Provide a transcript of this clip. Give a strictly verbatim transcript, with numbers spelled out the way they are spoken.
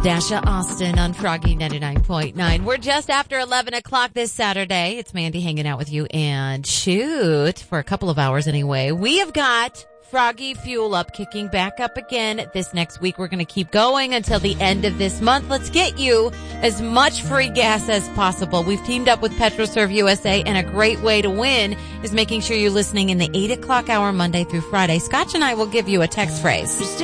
Dasha Austin on Froggy ninety-nine point nine. We're just after eleven o'clock this Saturday. It's Mandy hanging out with you and shoot for a couple of hours anyway. We have got Froggy Fuel Up kicking back up again this next week. We're going to keep going until the end of this month. Let's get you as much free gas as possible. We've teamed up with PetroServe U S A, and a great way to win is making sure you're listening in the eight o'clock hour Monday through Friday. Scotch and I will give you a text phrase.